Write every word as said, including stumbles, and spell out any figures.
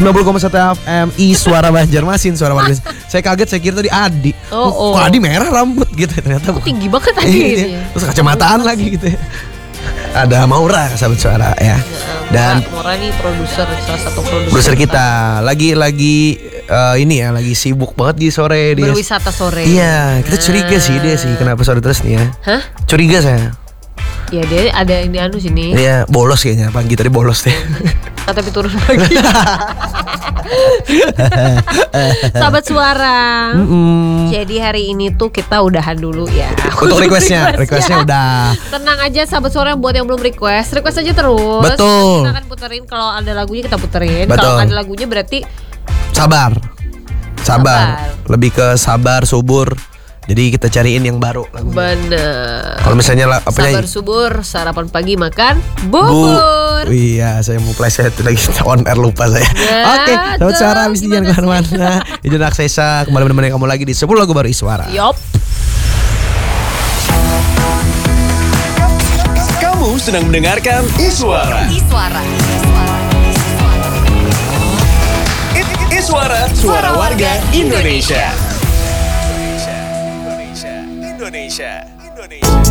sembilan puluh koma satu F M Iswara Banjarmasin, suara warga. Saya kaget, saya kira tadi Adi. Oh, oh. Kok Adi merah rambut gitu, ternyata Kok tinggi banget tadi gitu ya. Terus kacamataan lagi gitu ya. Ada Maura, sahabat suara ya. Dan Maura nih produser, salah satu produser produser kita lagi lagi uh, ini ya, lagi sibuk banget di sore dia. Berwisata sore. Iya, kita curiga sih dia sih kenapa sore terus nih ya. Hah? Curiga saya. Ya dia ada yang di anu sini. Iya, bolos kayaknya, pagi tadi bolos deh. Ah, tapi turun lagi. Sahabat suara. Mm-mm. Jadi hari ini tuh kita udahan dulu ya. Untuk requestnya, requestnya udah. Tenang aja sahabat suara, buat yang belum request, request aja terus. Betul. Kita akan puterin, kalau ada lagunya kita puterin. Betul. Kalau nggak ada lagunya berarti Sabar. Sabar. Sabar. Lebih ke sabar, subur. Jadi kita cariin yang baru lagunya. bener. Kalau misalnya la- apa Sabar subur, sarapan pagi makan bubur. Bu, iya, saya mau pleset lagi on air lupa saya. Ya, Oke, sahabat tuh, suara habis jangan gimana kemana-mana. Izin aksesa kembali menemani kamu lagi di sepuluh lagu baru Iswara. Yop. Kamu sedang mendengarkan Iswara. Iswara. I- I- Iswara, suara warga Indonesia. Indonesia, Indonesia, Indonesia, Indonesia.